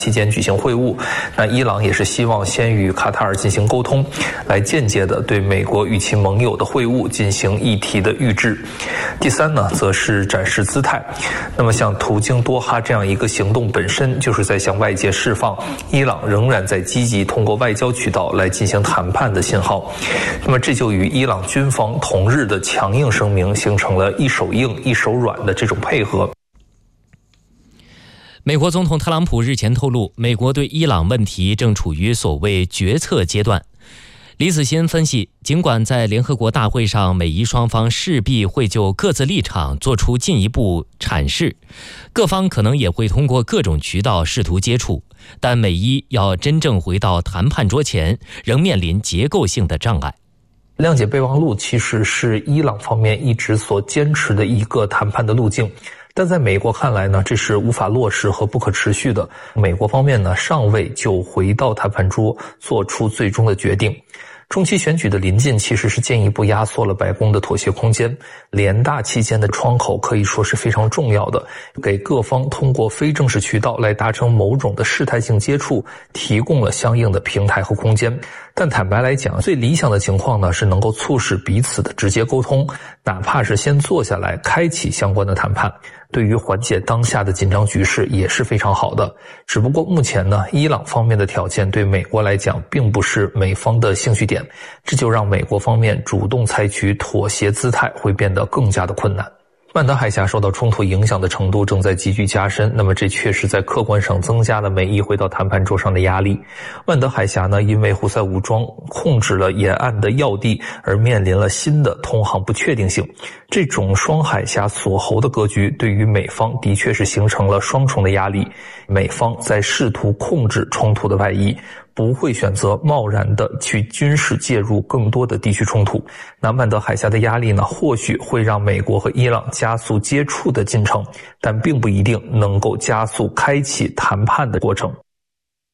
期间举行会晤，那伊朗也是希望先与卡塔尔进行沟通，来间接的对美国与其盟友的会晤进行议题的预制。第三呢，则是展示姿态。那么像途经多哈这样一个行动本身就是在向外界释放伊朗仍然在积极通过外交渠道来进行谈判的信号。那么这就与伊朗军方同日的强硬声明形成了一手硬一手软的这种配合。 美国总统特朗普日前透露，美国对伊朗问题正处于所谓决策阶段。李子欣分析，尽管在联合国大会上，美伊双方势必会就各自立场做出进一步阐释，各方可能也会通过各种渠道试图接触，但美伊要真正回到谈判桌前，仍面临结构性的障碍。 谅解备忘录其实是伊朗方面一直所坚持的一个谈判的路径，但在美国看来呢，这是无法落实和不可持续的。美国方面呢，尚未就回到谈判桌做出最终的决定。中期选举的临近其实是进一步压缩了白宫的妥协空间，联大期间的窗口可以说是非常重要的，给各方通过非正式渠道来达成某种的事态性接触提供了相应的平台和空间。但坦白来讲，最理想的情况呢，是能够促使彼此的直接沟通，哪怕是先坐下来开启相关的谈判，对于缓解当下的紧张局势也是非常好的。只不过目前呢，伊朗方面的条件对美国来讲并不是美方的兴趣点，这就让美国方面主动采取妥协姿态会变得更加的困难。曼德海峡受到冲突影响的程度正在急剧加深，那么这确实在客观上增加了美伊回到谈判桌上的压力。曼德海峡呢，因为胡塞武装控制了沿岸的要地而面临了新的通航不确定性。这种双海峡锁喉的格局对于美方的确是形成了双重的压力。美方在试图控制冲突的外衣，不会选择贸然的去军事介入更多的地区冲突。那曼德海峡的压力呢，或许会让美国和伊朗加速接触的进程，但并不一定能够加速开启谈判的过程。